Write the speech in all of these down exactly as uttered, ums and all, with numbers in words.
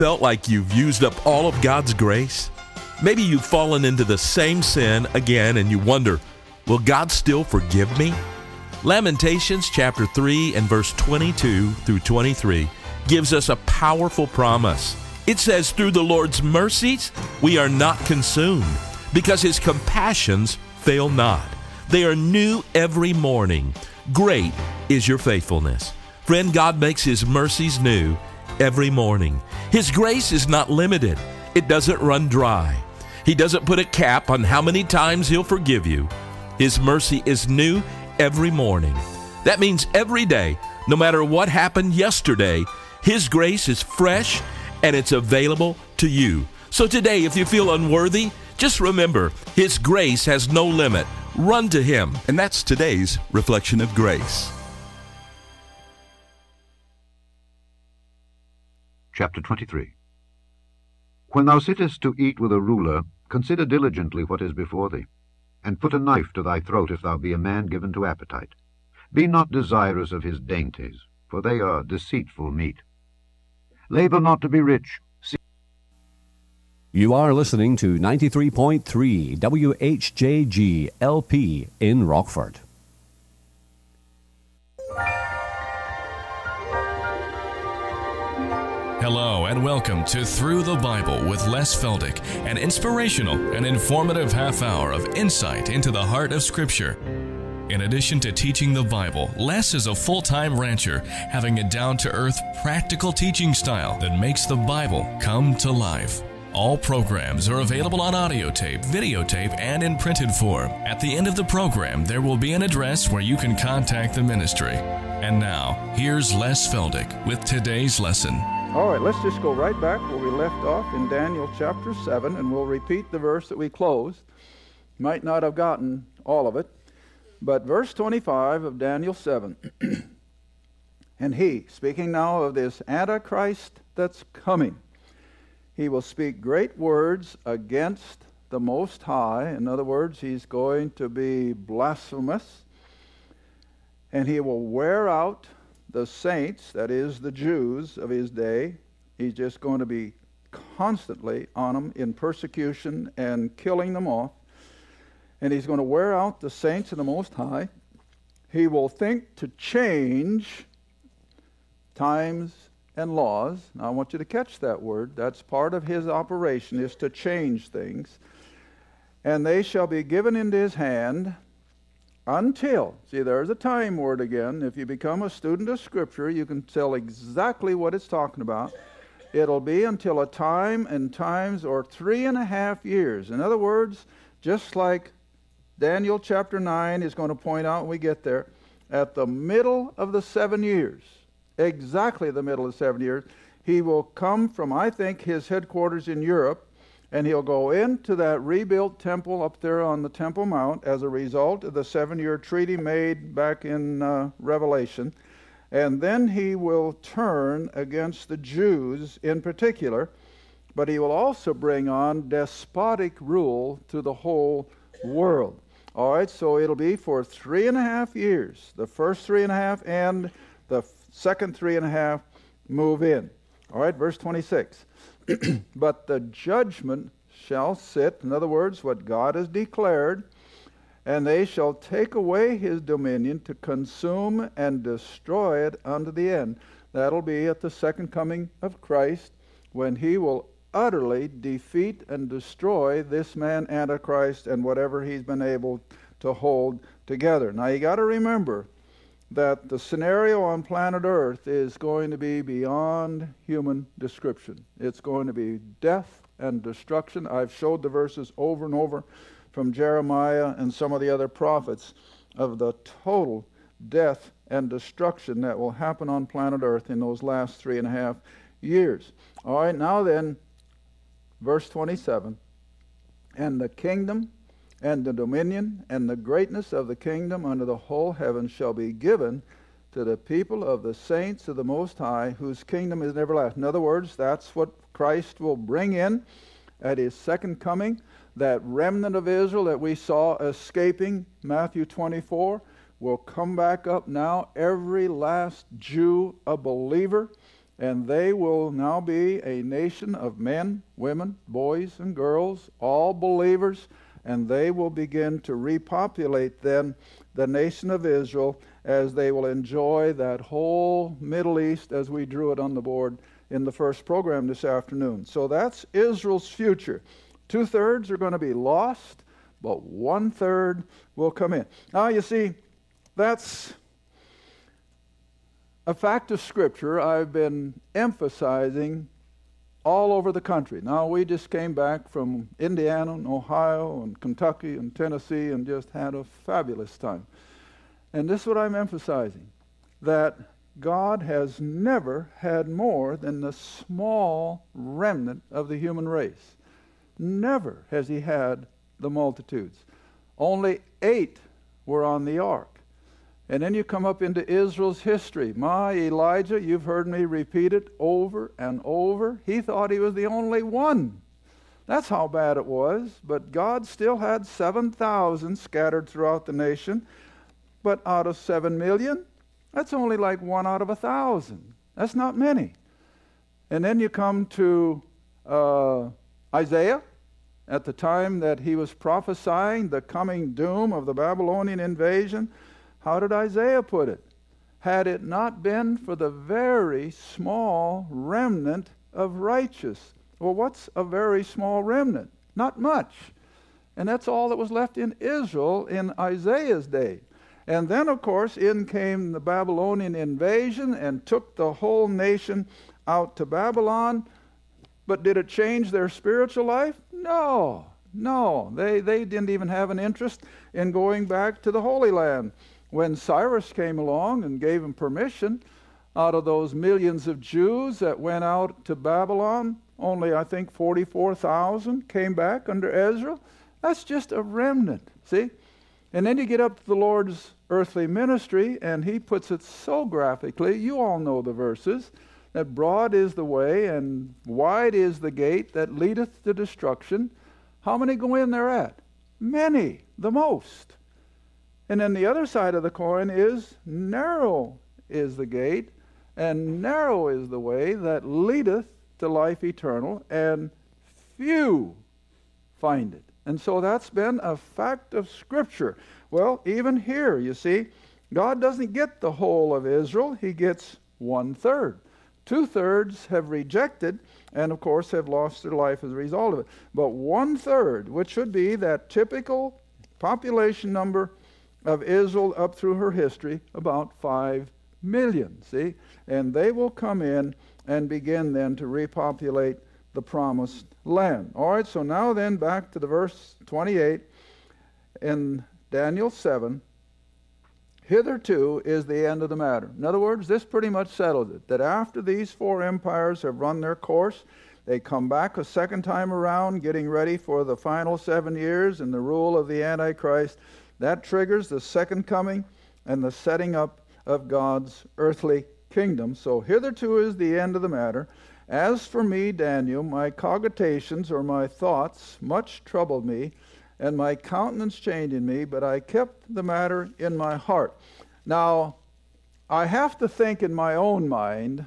Felt like you've used up all of God's grace? Maybe you've fallen into the same sin again and you wonder, will God still forgive me? Lamentations chapter three and verse twenty-two through twenty-three gives us a powerful promise. It says, through the Lord's mercies we are not consumed, because his compassions fail not. They are new every morning. Great is your faithfulness. Friend, God makes his mercies new every morning. His grace is not limited. It doesn't run dry. He doesn't put a cap on how many times he'll forgive you. His mercy is new every morning. That means every day, no matter what happened yesterday, his grace is fresh and it's available to you. So today, if you feel unworthy, just remember, his grace has no limit. Run to him. And that's today's Reflection of Grace. Chapter twenty-three. When thou sittest to eat with a ruler, consider diligently what is before thee, and put a knife to thy throat if thou be a man given to appetite. Be not desirous of his dainties, for they are deceitful meat. Labor not to be rich. See You are listening to ninety-three point three W H J G L P in Rockford. Hello and welcome to Through the Bible with Les Feldick, an inspirational and informative half hour of insight into the heart of Scripture. In addition to teaching the Bible, Les is a full-time rancher, having a down-to-earth, practical teaching style that makes the Bible come to life. All programs are available on audio tape, videotape, and in printed form. At the end of the program, there will be an address where you can contact the ministry. And now, here's Les Feldick with today's lesson. All right, let's just go right back where we left off in Daniel chapter seven, and we'll repeat the verse that we closed. Might not have gotten all of it, but verse twenty-five of Daniel seven. And he, speaking now of this Antichrist that's coming, he will speak great words against the Most High. In other words, he's going to be blasphemous, and he will wear out the saints, that is, the Jews of his day. He's just going to be constantly on them in persecution and killing them off. And he's going to wear out the saints of the Most High. He will think to change times and laws. Now, I want you to catch that word. That's part of his operation, is to change things. And they shall be given into his hand until, see, there's a time word again. If you become a student of Scripture, you can tell exactly what it's talking about. It'll be until a time and times or three and a half years. In other words, just like Daniel chapter nine is going to point out when we get there, at the middle of the seven years, exactly the middle of the seven years, he will come from, I think, his headquarters in Europe, and he'll go into that rebuilt temple up there on the Temple Mount as a result of the seven-year treaty made back in uh, Revelation. And then he will turn against the Jews in particular, but he will also bring on despotic rule to the whole world. All right, so it'll be for three and a half years. The first three and a half and the second three and a half move in. All right, verse twenty-six. But the judgment shall sit, in other words, what God has declared, and they shall take away his dominion to consume and destroy it unto the end. That'll be at the second coming of Christ, when he will utterly defeat and destroy this man Antichrist and whatever he's been able to hold together. Now you got to remember that the scenario on planet Earth is going to be beyond human description. It's going to be death and destruction. I've showed the verses over and over from Jeremiah and some of the other prophets of the total death and destruction that will happen on planet Earth in those last three and a half years. All right, now then, verse twenty-seven. And the kingdom and the dominion and the greatness of the kingdom under the whole heaven shall be given to the people of the saints of the Most High, whose kingdom is everlasting. In other words, that's what Christ will bring in at his second coming. That remnant of Israel that we saw escaping, Matthew twenty-four, will come back up now, every last Jew a believer, And they will now be a nation of men, women, boys, and girls, all believers, and they will begin to repopulate then the nation of Israel as they will enjoy that whole Middle East as we drew it on the board in the first program this afternoon. So that's Israel's future. Two-thirds are going to be lost, but one-third will come in. Now, you see, that's a fact of Scripture I've been emphasizing all over the country. Now, we just came back from Indiana and Ohio and Kentucky and Tennessee and just had a fabulous time. And this is what I'm emphasizing, that God has never had more than the small remnant of the human race. Never has he had the multitudes. Only eight were on the ark. And then you come up into Israel's history. My Elijah, you've heard me repeat it over and over. He thought he was the only one. That's how bad it was. But God still had seven thousand scattered throughout the nation. But out of seven million, that's only like one out of a thousand. That's not many. And then you come to uh, Isaiah. At the time that he was prophesying the coming doom of the Babylonian invasion, how did Isaiah put it? Had it not been for the very small remnant of righteous. Well, what's a very small remnant? Not much. And that's all that was left in Israel in Isaiah's day. And then, of course, in came the Babylonian invasion and took the whole nation out to Babylon. But did it change their spiritual life? No. No. They, they didn't even have an interest in going back to the Holy Land. When Cyrus came along and gave him permission, out of those millions of Jews that went out to Babylon, only I think forty-four thousand came back under Ezra. That's just a remnant, see? And then you get up to the Lord's earthly ministry, and he puts it so graphically. You all know the verses, that broad is the way and wide is the gate that leadeth to destruction. How many go in thereat? Many, the most. And then the other side of the coin is narrow is the gate, and narrow is the way that leadeth to life eternal, and few find it. And so that's been a fact of Scripture. Well, even here, you see, God doesn't get the whole of Israel. He gets one-third. Two-thirds have rejected, and of course have lost their life as a result of it. But one-third, which should be that typical population number of Israel up through her history, about five million, see? And they will come in and begin then to repopulate the promised land. All right, so now then back to the verse twenty-eight in Daniel seven. Hitherto is the end of the matter. In other words, this pretty much settles it, that after these four empires have run their course, they come back a second time around, getting ready for the final seven years and the rule of the Antichrist. That triggers the second coming and the setting up of God's earthly kingdom. So hitherto is the end of the matter. As for me, Daniel, my cogitations or my thoughts much troubled me, and my countenance changed in me, but I kept the matter in my heart. Now, I have to think in my own mind,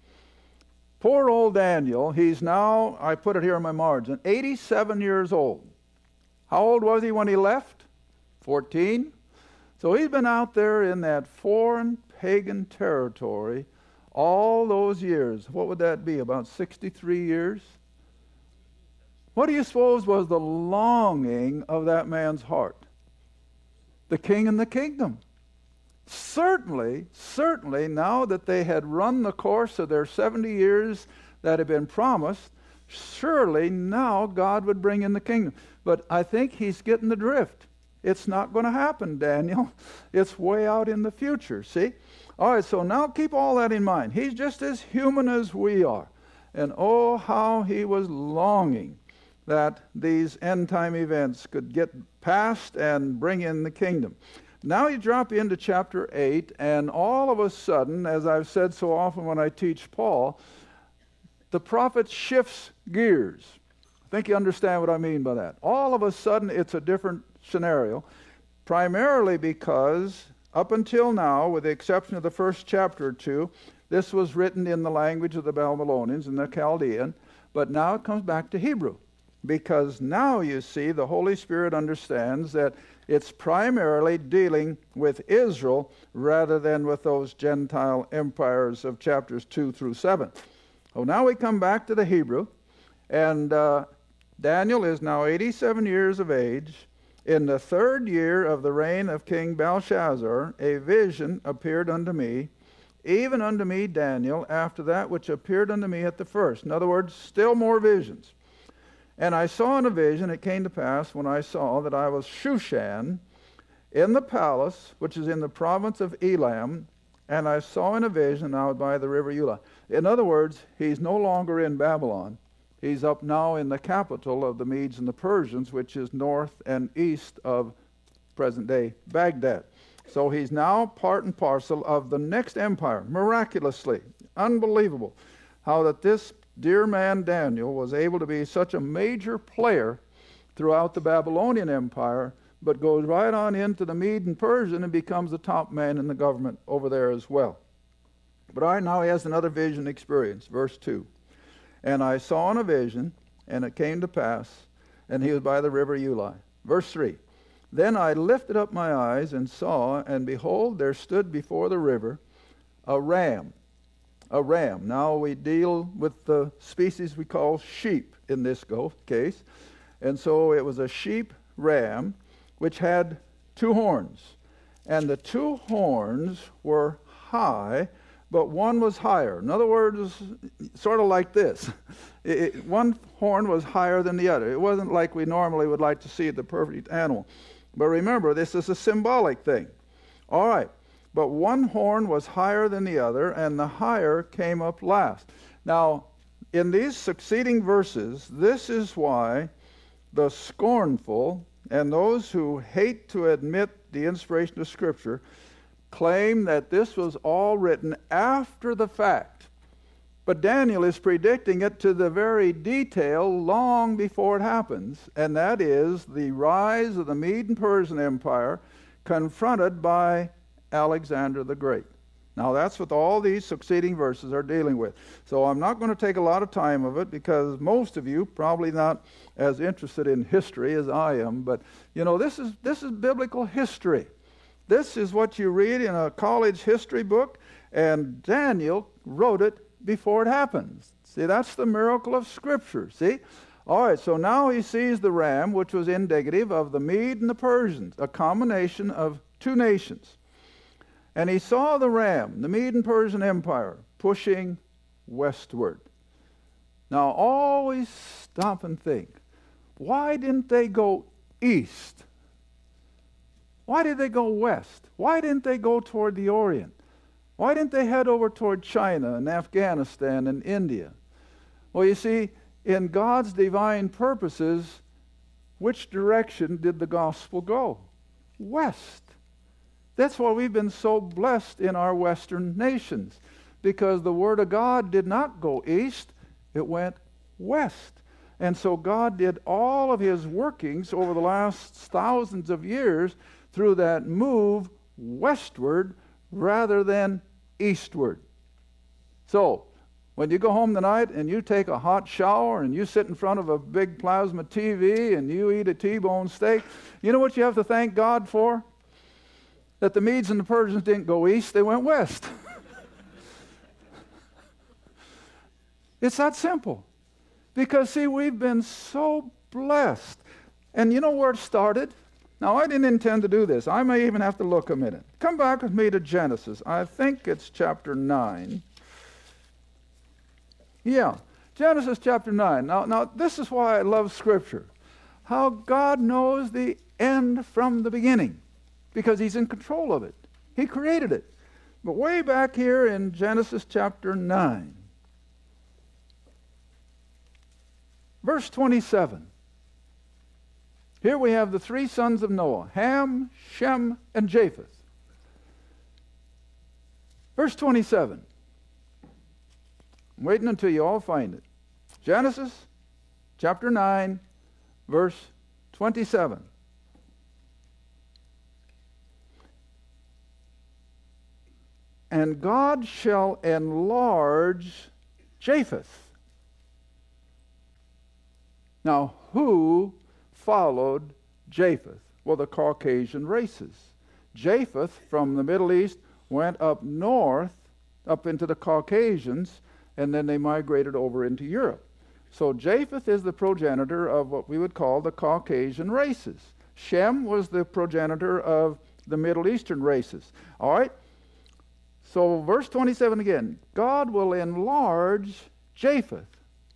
poor old Daniel, he's now, I put it here in my margin, eighty-seven years old. How old was he when he left? fourteen. So he's been out there in that foreign pagan territory all those years. What would that be, about sixty-three years? What do you suppose was the longing of that man's heart? The king and the kingdom. Certainly, certainly, now that they had run the course of their seventy years that had been promised, surely now God would bring in the kingdom. But I think he's getting the drift. It's not going to happen, Daniel. It's way out in the future, see? All right, so now keep all that in mind. He's just as human as we are. And oh, how he was longing that these end-time events could get past and bring in the kingdom. Now you drop into chapter eight, and all of a sudden, as I've said so often when I teach Paul, the prophet shifts gears. I think you understand what I mean by that. All of a sudden, it's a different scenario, primarily because up until now, with the exception of the first chapter or two, This was written in the language of the Babylonians, in the Chaldean, but now it comes back to Hebrew. Because now, you see, the Holy Spirit understands that it's primarily dealing with Israel rather than with those Gentile empires of chapters two through seven. So now we come back to the Hebrew, and uh, Daniel is now eighty-seven years of age. In the third year of the reign of King Belshazzar, a vision appeared unto me, even unto me, Daniel, after that which appeared unto me at the first. In other words, still more visions. And I saw in a vision, it came to pass, when I saw that I was Shushan, in the palace, which is in the province of Elam, and I saw in a vision out by the river Eula. In other words, he's no longer in Babylon. He's up now in the capital of the Medes and the Persians, which is north and east of present-day Baghdad. So he's now part and parcel of the next empire, miraculously. Unbelievable how that this dear man Daniel was able to be such a major player throughout the Babylonian Empire, but goes right on into the Mede and Persian and becomes the top man in the government over there as well. But all right, now he has another vision experience, verse two. And I saw in a vision, and it came to pass, and he was by the river Ulai. Verse three. Then I lifted up my eyes and saw, and behold, there stood before the river a ram. A ram. Now we deal with the species we call sheep in this go- case. And so it was a sheep ram which had two horns. And the two horns were high, but one was higher. In other words, sort of like this. It, it, one horn was higher than the other. It wasn't like we normally would like to see the perfect animal. But remember, this is a symbolic thing. All right. But one horn was higher than the other, and the higher came up last. Now, in these succeeding verses, this is why the scornful and those who hate to admit the inspiration of Scripture claim that this was all written after the fact. But Daniel is predicting it to the very detail long before it happens, and that is the rise of the Mede and Persian Empire confronted by Alexander the Great. Now that's what all these succeeding verses are dealing with. So I'm not going to take a lot of time of it because most of you probably not as interested in history as I am, but you know, this is this is biblical history. This is what you read in a college history book, and Daniel wrote it before it happens. See, that's the miracle of Scripture, see? All right, so now he sees the ram, which was indicative of the Mede and the Persians, a combination of two nations. And he saw the ram, the Mede and Persian Empire, pushing westward. Now, always stop and think, why didn't they go east? Why did they go west? Why didn't they go toward the Orient? Why didn't they head over toward China and Afghanistan and India? Well, you see, in God's divine purposes, which direction did the gospel go? West. That's why we've been so blessed in our Western nations, because the Word of God did not go east, it went west. And so God did all of His workings over the last thousands of years through that move westward rather than eastward. So, when you go home tonight and you take a hot shower and you sit in front of a big plasma T V and you eat a T-bone steak, you know what you have to thank God for? That the Medes and the Persians didn't go east, they went west. It's that simple. Because, see, we've been so blessed. And you know where it started? Now, I didn't intend to do this. I may even have to look a minute. Come back with me to Genesis. I think it's chapter nine. Yeah, Genesis chapter nine. Now, now, this is why I love Scripture. How God knows the end from the beginning. Because He's in control of it. He created it. But way back here in Genesis chapter nine, verse twenty-seven. Here we have the three sons of Noah, Ham, Shem, and Japheth. Verse twenty-seven. I'm waiting until you all find it. Genesis chapter nine, verse twenty-seven. and God shall enlarge Japheth. Now, who followed Japheth? Well, the Caucasian races. Japheth from the Middle East went up north, up into the Caucasians, and then they migrated over into Europe. So Japheth is the progenitor of what we would call the Caucasian races. Shem was the progenitor of the Middle Eastern races. All right? So verse twenty-seven again. God will enlarge Japheth,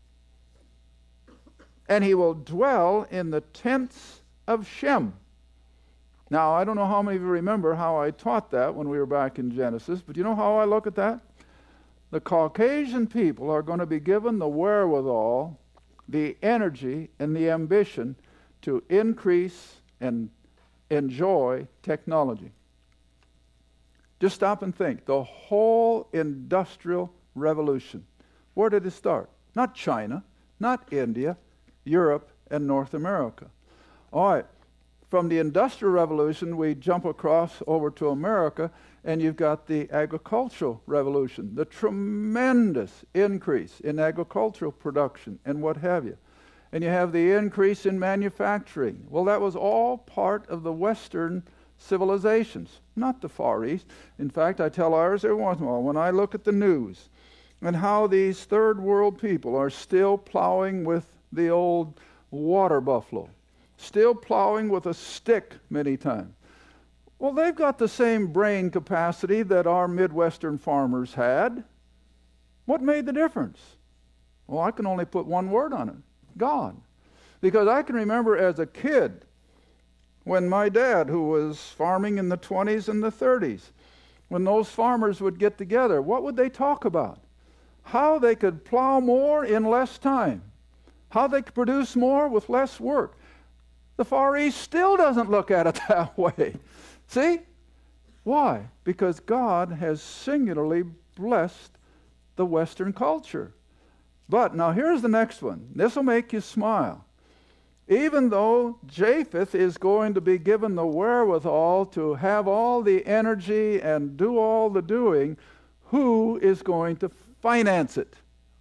and he will dwell in the tents of Shem. Now, I don't know how many of you remember how I taught that when we were back in Genesis, but you know how I look at that? The Caucasian people are going to be given the wherewithal, the energy, and the ambition to increase and enjoy technology. Just stop and think. The whole industrial revolution, where did it start? Not China, not India, Europe, and North America. All right. From the Industrial Revolution, we jump across over to America, and you've got the Agricultural Revolution, the tremendous increase in agricultural production and what have you. And you have the increase in manufacturing. Well, that was all part of the Western civilizations, not the Far East. In fact, I tell ours every once in a while, when I look at the news and how these third world people are still plowing with the old water buffalo, still plowing with a stick many times. Well, they've got the same brain capacity that our Midwestern farmers had. What made the difference? Well, I can only put one word on it: God. Because I can remember as a kid when my dad, who was farming in the twenties and the thirties, when those farmers would get together, what would they talk about? How they could plow more in less time. How they could produce more with less work. The Far East still doesn't look at it that way. See? Why? Because God has singularly blessed the Western culture. But now here's the next one. This will make you smile. Even though Japheth is going to be given the wherewithal to have all the energy and do all the doing, who is going to finance it?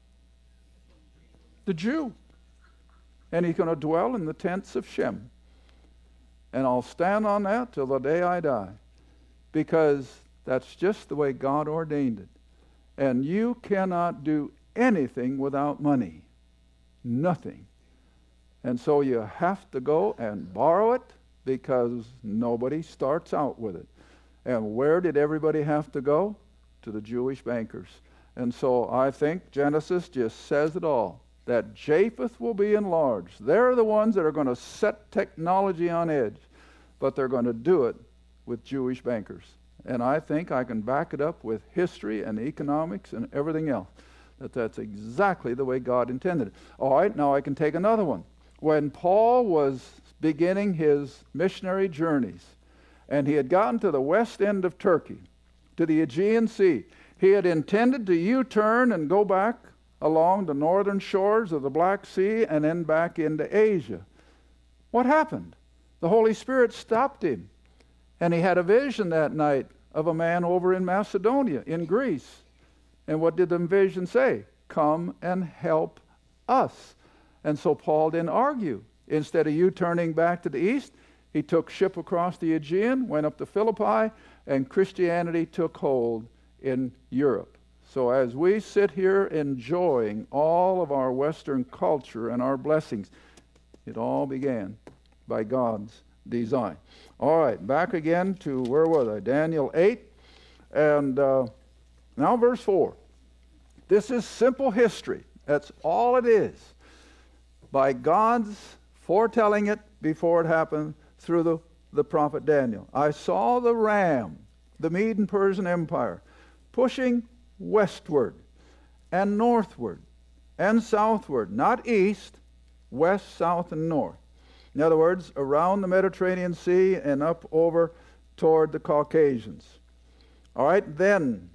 The Jew. And he's going to dwell in the tents of Shem. And I'll stand on that till the day I die, because that's just the way God ordained it. And you cannot do anything without money. Nothing. And so you have to go and borrow it, because nobody starts out with it. And where did everybody have to go? To the Jewish bankers. And so I think Genesis just says it all, that Japheth will be enlarged. They're the ones that are going to set technology on edge, but they're going to do it with Jewish bankers. And I think I can back it up with history and economics and everything else, that that's exactly the way God intended it. All right, now I can take another one. When Paul was beginning his missionary journeys, and he had gotten to the west end of Turkey, to the Aegean Sea, he had intended to U-turn and go back along the northern shores of the Black Sea and then back into Asia. What happened? The Holy Spirit stopped him, and he had a vision that night of a man over in Macedonia, in Greece. And what did the vision say? Come and help us. And so Paul didn't argue. Instead of U-turning back to the east, he took ship across the Aegean, went up to Philippi, and Christianity took hold in Europe. So as we sit here enjoying all of our Western culture and our blessings, it all began by God's design. All right, back again to, where was I? Daniel eight. And uh, now verse four. This is simple history. That's all it is. By God's foretelling it before it happened through the, the prophet Daniel. I saw the ram, the Mede and Persian Empire, pushing westward and northward and southward, not east, west, south, and north. In other words, around the Mediterranean Sea and up over toward the Caucasians. All right, then,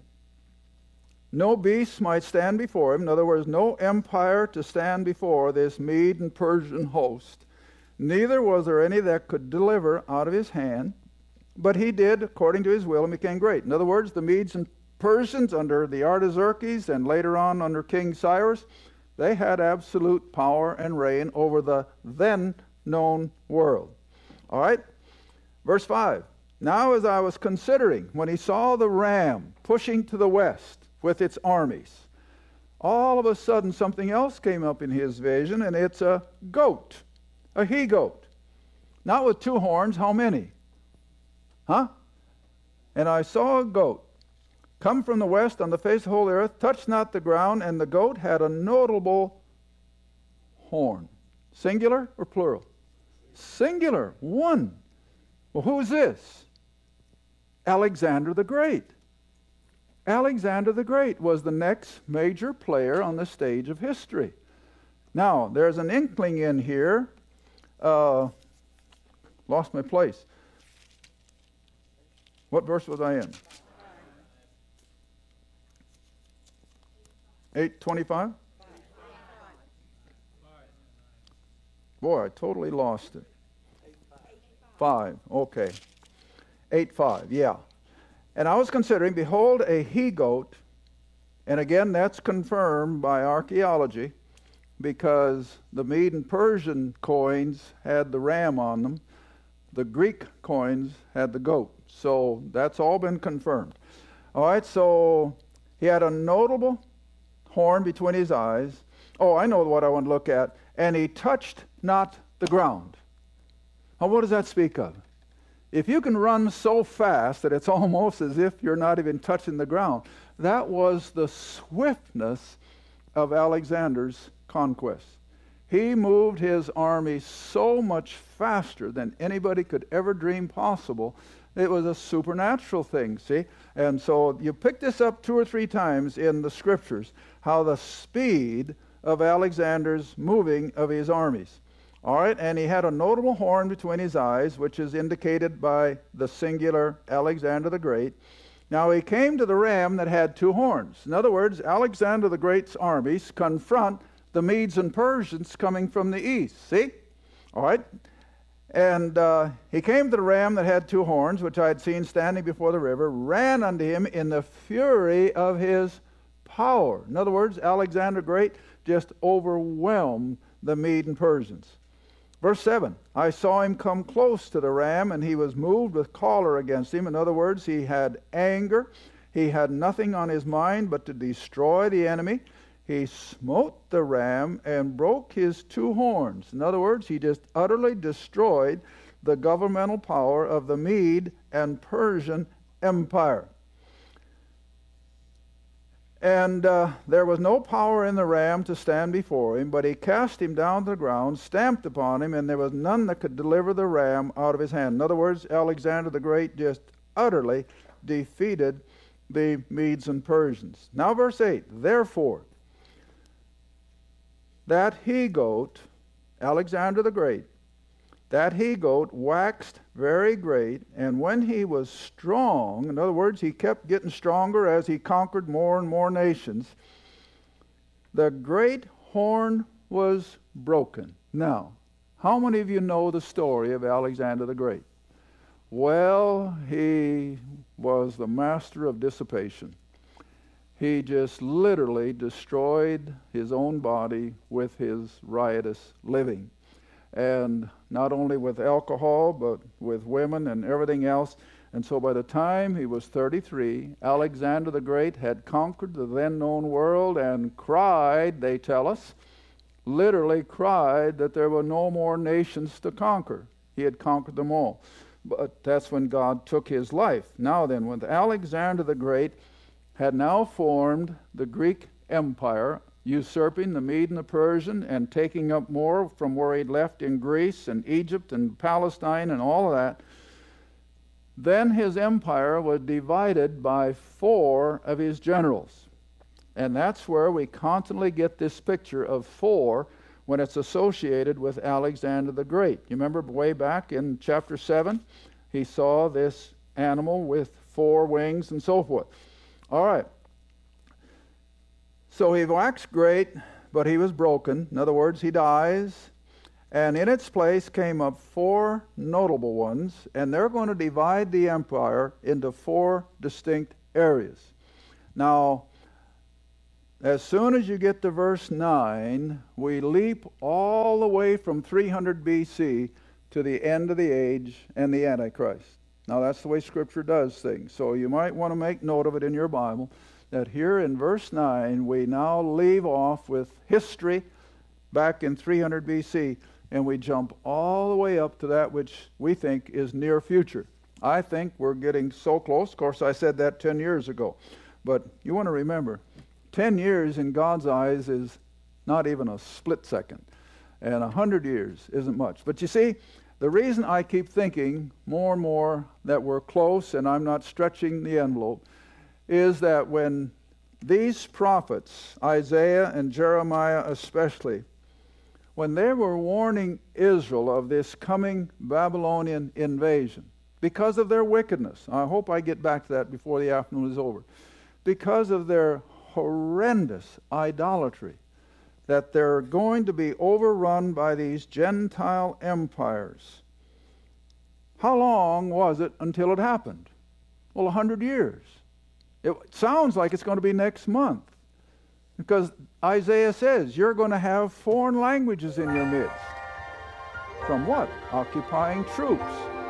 no beast might stand before him. In other words, no empire to stand before this Mede and Persian host. Neither was there any that could deliver out of his hand, but he did according to his will and became great. In other words, the Medes and Persians under the Artaxerxes and later on under King Cyrus, they had absolute power and reign over the then known world. All right? Verse five. Now as I was considering, when he saw the ram pushing to the west with its armies, all of a sudden something else came up in his vision, and it's a goat, a he-goat. Not with two horns, how many? Huh? And I saw a goat come from the west on the face of the whole earth, touched not the ground, and the goat had a notable horn. Singular or plural? Singular, one. Well, who is this? Alexander the Great. Alexander the Great was the next major player on the stage of history. Now, there's an inkling in here. Uh, lost my place. What verse was I in? eight twenty-five? Boy, I totally lost it. Five, okay. eight five, yeah. And I was considering, behold, a he-goat, and again, that's confirmed by archaeology, because the Mede and Persian coins had the ram on them. The Greek coins had the goat. So that's all been confirmed. All right, so he had a notable horn between his eyes. Oh, I know what I want to look at. And he touched not the ground. Now, what does that speak of? If you can run so fast that it's almost as if you're not even touching the ground, that was the swiftness of Alexander's conquest. He moved his army so much faster than anybody could ever dream possible. It was a supernatural thing, see? And so you pick this up two or three times in the scriptures, how the speed of Alexander's moving of his armies. All right, and he had a notable horn between his eyes, which is indicated by the singular Alexander the Great. Now he came to the ram that had two horns. In other words, Alexander the Great's armies confront the Medes and Persians coming from the east. See? All right. And uh, he came to the ram that had two horns, which I had seen standing before the river, ran unto him in the fury of his power. In other words, Alexander the Great just overwhelmed the Mede and Persians. Verse seven, I saw him come close to the ram, and he was moved with choler against him. In other words, he had anger. He had nothing on his mind but to destroy the enemy. He smote the ram and broke his two horns. In other words, he just utterly destroyed the governmental power of the Mede and Persian Empire. And uh, there was no power in the ram to stand before him, but he cast him down to the ground, stamped upon him, and there was none that could deliver the ram out of his hand. In other words, Alexander the Great just utterly defeated the Medes and Persians. Now verse eight, therefore, that he-goat, Alexander the Great, that he-goat waxed very great, and when he was strong, in other words, he kept getting stronger as he conquered more and more nations, the great horn was broken. Now, how many of you know the story of Alexander the Great? Well, he was the master of dissipation. He just literally destroyed his own body with his riotous living. And not only with alcohol, but with women and everything else. And so by the time he was thirty-three, Alexander the Great had conquered the then known world and cried, they tell us, literally cried that there were no more nations to conquer. He had conquered them all. But that's when God took his life. Now then, when Alexander the Great had now formed the Greek Empire, usurping the Mede and the Persian and taking up more from where he'd left in Greece and Egypt and Palestine and all of that, then his empire was divided by four of his generals. And that's where we constantly get this picture of four when it's associated with Alexander the Great. You remember way back in chapter seven, he saw this animal with four wings and so forth. All right. So he waxed great, but he was broken. In other words, he dies. And in its place came up four notable ones, and they're going to divide the empire into four distinct areas. Now, as soon as you get to verse nine, we leap all the way from three hundred B C to the end of the age and the Antichrist. Now, that's the way Scripture does things. So you might want to make note of it in your Bible, that here in verse nine, we now leave off with history back in three hundred B C, and we jump all the way up to that which we think is near future. I think we're getting so close. Of course, I said that ten years ago. But you want to remember, ten years in God's eyes is not even a split second. And one hundred years isn't much. But you see, the reason I keep thinking more and more that we're close and I'm not stretching the envelope is that when these prophets, Isaiah and Jeremiah especially, when they were warning Israel of this coming Babylonian invasion, because of their wickedness, I hope I get back to that before the afternoon is over, because of their horrendous idolatry, that they're going to be overrun by these Gentile empires. How long was it until it happened? Well, a hundred years. It sounds like it's going to be next month, because Isaiah says you're going to have foreign languages in your midst. From what? Occupying troops.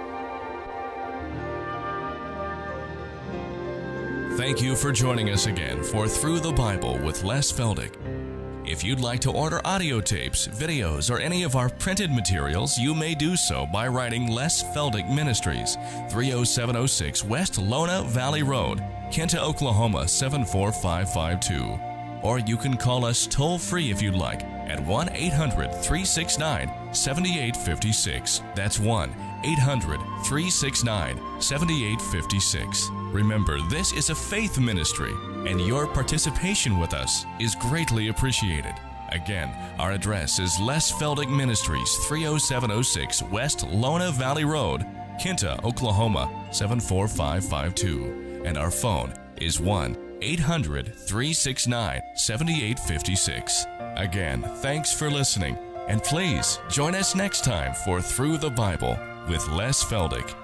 Thank you for joining us again for Through the Bible with Les Feldick. If you'd like to order audio tapes, videos, or any of our printed materials, you may do so by writing Les Feldick Ministries, three oh seven oh six West Lona Valley Road, Kinta, Oklahoma seven four five five two. Or you can call us toll-free if you'd like at one eight hundred, three six nine, seven eight five six. That's one eight hundred, three six nine, seven eight five six. Remember, this is a faith ministry, and your participation with us is greatly appreciated. Again, our address is Les Feldick Ministries, three oh seven oh six West Lona Valley Road, Kinta, Oklahoma seven four five five two. And our phone is one eight hundred, three six nine, seven eight five six. Again, thanks for listening, and please join us next time for Through the Bible with Les Feldick.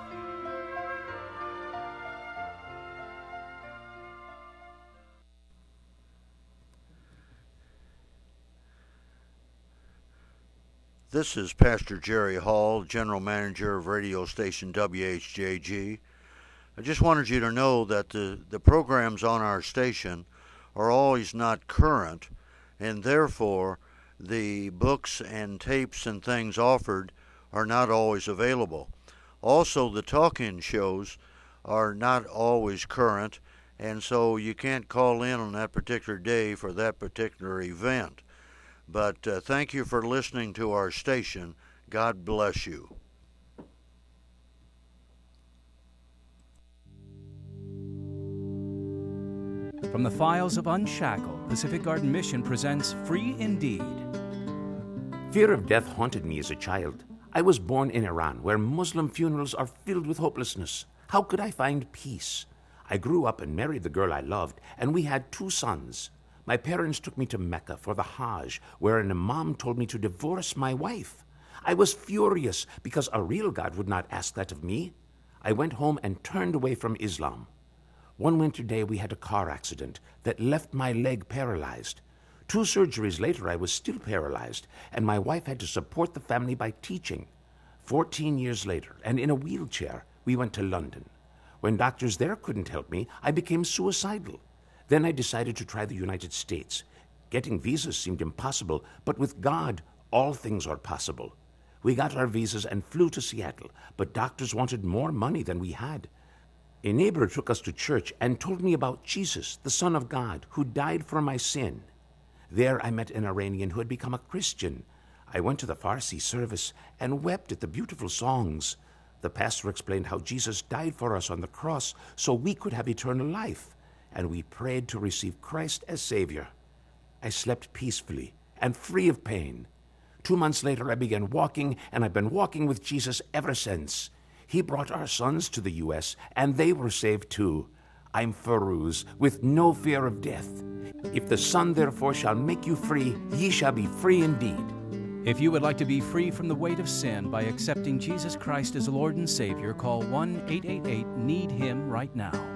This is Pastor Jerry Hall, General Manager of radio station W H J G. I just wanted you to know that the, the programs on our station are always not current, and therefore the books and tapes and things offered are not always available. Also, the talk-in shows are not always current, and so you can't call in on that particular day for that particular event. But uh, thank you for listening to our station. God bless you. From the files of Unshackled, Pacific Garden Mission presents Free Indeed. Fear of death haunted me as a child. I was born in Iran, where Muslim funerals are filled with hopelessness. How could I find peace? I grew up and married the girl I loved, and we had two sons. My parents took me to Mecca for the Hajj, where an imam told me to divorce my wife. I was furious because a real God would not ask that of me. I went home and turned away from Islam. One winter day, we had a car accident that left my leg paralyzed. Two surgeries later, I was still paralyzed, and my wife had to support the family by teaching. Fourteen years later, and in a wheelchair, we went to London. When doctors there couldn't help me, I became suicidal. Then I decided to try the United States. Getting visas seemed impossible, but with God, all things are possible. We got our visas and flew to Seattle, but doctors wanted more money than we had. A neighbor took us to church and told me about Jesus, the Son of God, who died for my sin. There I met an Iranian who had become a Christian. I went to the Farsi service and wept at the beautiful songs. The pastor explained how Jesus died for us on the cross so we could have eternal life, and we prayed to receive Christ as Savior. I slept peacefully and free of pain. Two months later, I began walking, and I've been walking with Jesus ever since. He brought our sons to the U S, and they were saved too. I'm Feroz, with no fear of death. If the Son therefore shall make you free, ye shall be free indeed. If you would like to be free from the weight of sin by accepting Jesus Christ as Lord and Savior, call one eight eight eight, need him right now.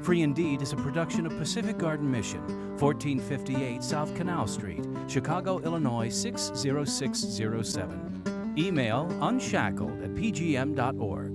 Free Indeed is a production of Pacific Garden Mission, fourteen fifty-eight South Canal Street, Chicago, Illinois six zero six zero seven. Email unshackled at p g m dot org.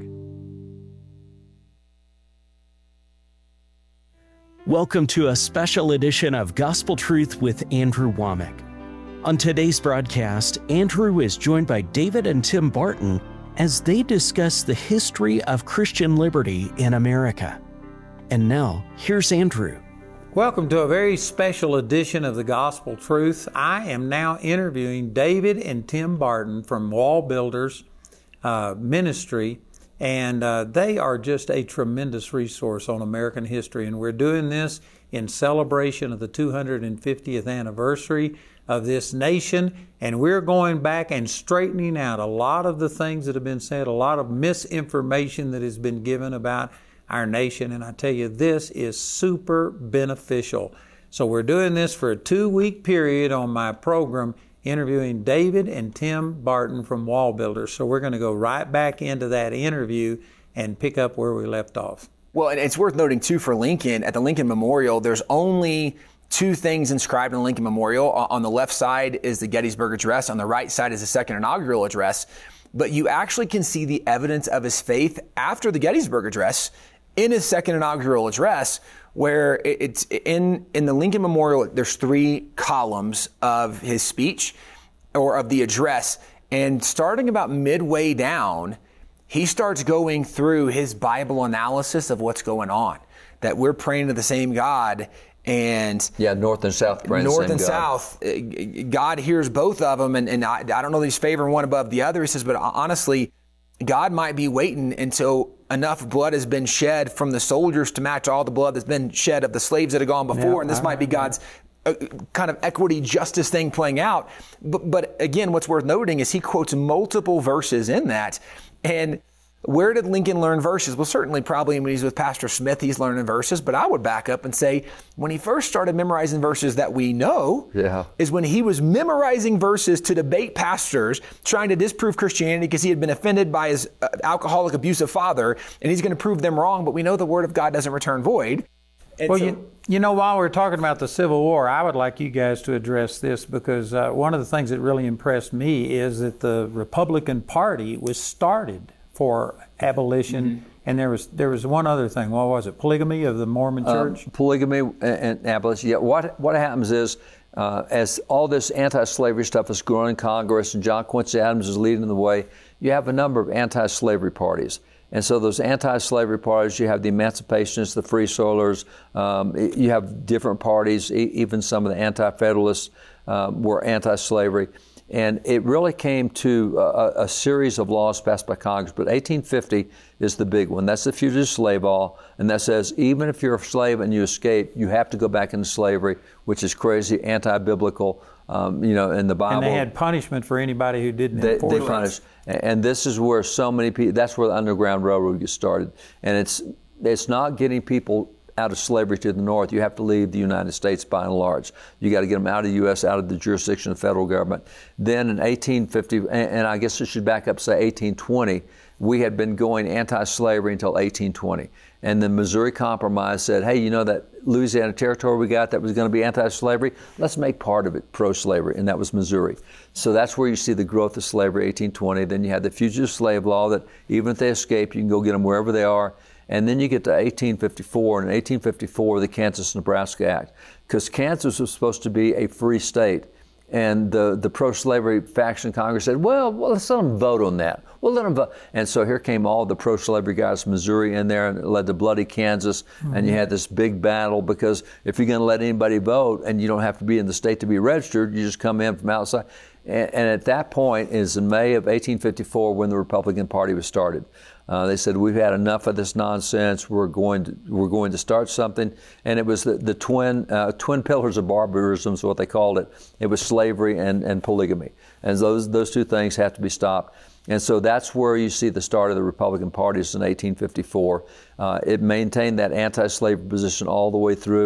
Welcome to a special edition of Gospel Truth with Andrew Womack. On today's broadcast, Andrew is joined by David and Tim Barton as they discuss the history of Christian liberty in America. And now, here's Andrew. Welcome to a very special edition of the Gospel Truth. I am now interviewing David and Tim Barton from Wall Builders uh, Ministry, and uh, they are just a tremendous resource on American history. And we're doing this in celebration of the two hundred fiftieth anniversary of this nation, and we're going back and straightening out a lot of the things that have been said, a lot of misinformation that has been given about our nation, and I tell you, this is super beneficial. So we're doing this for a two-week period on my program, interviewing David and Tim Barton from Wall Builders. So we're going to go right back into that interview and pick up where we left off. Well, and it's worth noting, too, for Lincoln, at the Lincoln Memorial, there's only two things inscribed in the Lincoln Memorial. On the left side is the Gettysburg Address. On the right side is the second inaugural address. But you actually can see the evidence of his faith after the Gettysburg Address in his second inaugural address, where it's in, in the Lincoln Memorial, there's three columns of his speech or of the address. And starting about midway down, he starts going through his Bible analysis of what's going on, that we're praying to the same God. And yeah, north and south praying north the same and God. south, God hears both of them. And, and I, I don't know that he's favoring one above the other. He says, but honestly, God might be waiting until enough blood has been shed from the soldiers to match all the blood that's been shed of the slaves that have gone before. Yeah, and this I, might be God's uh, kind of equity justice thing playing out. But, but again, what's worth noting is he quotes multiple verses in that. And where did Lincoln learn verses? Well, certainly probably when he's with Pastor Smith, he's learning verses. But I would back up and say when he first started memorizing verses that we know yeah. is when he was memorizing verses to debate pastors trying to disprove Christianity because he had been offended by his uh, alcoholic, abusive father, and he's going to prove them wrong. But we know the Word of God doesn't return void. And well, so, you, you know, while we're talking about the Civil War, I would like you guys to address this because uh, one of the things that really impressed me is that the Republican Party was started for abolition, mm-hmm. and there was there was one other thing. What was it? Polygamy of the Mormon Church? Um, polygamy and, and abolition. Yeah. What what happens is uh, as all this anti-slavery stuff is growing in Congress, and John Quincy Adams is leading the way, you have a number of anti-slavery parties. And so those anti-slavery parties, you have the emancipationists, the free soilers, um, you have different parties, e- even some of the anti-federalists um, were anti-slavery. And it really came to a, a series of laws passed by Congress. But eighteen fifty is the big one. That's the Fugitive Slave Law. And that says even if you're a slave and you escape, you have to go back into slavery, which is crazy, anti-biblical, um, you know, in the Bible. And they had punishment for anybody who didn't they, enforce they punished. And this is where so many people, that's where the Underground Railroad gets started. And it's it's not getting people out of slavery to the north. You have to leave the United States by and large. You got to get them out of the U S, out of the jurisdiction of the federal government. Then in eighteen fifty, and, and I guess I should back up, say eighteen twenty, we had been going anti-slavery until eighteen twenty. And the Missouri Compromise said, hey, you know that Louisiana Territory we got that was going to be anti-slavery? Let's make part of it pro-slavery, and that was Missouri. So that's where you see the growth of slavery, eighteen twenty. Then you had the Fugitive Slave Law that even if they escape, you can go get them wherever they are. And then you get to eighteen fifty-four, and in eighteen fifty-four, the Kansas-Nebraska Act, because Kansas was supposed to be a free state. And the, the pro-slavery faction in Congress said, well, well, let's let them vote on that. We'll let them vote. And so here came all the pro-slavery guys from Missouri in there, and it led to bloody Kansas. Mm-hmm. And you had this big battle because if you're going to let anybody vote and you don't have to be in the state to be registered, you just come in from outside. And, and at that point is in May of eighteen fifty-four when the Republican Party was started. Uh, they said, we've had enough of this nonsense. We're going to we're going to start something. And it was the, the twin uh, twin pillars of barbarism is what they called it. It was slavery and, and polygamy. And those those two things have to be stopped. And so that's where you see the start of the Republican parties in eighteen fifty-four. Uh, it maintained that anti-slavery position all the way through.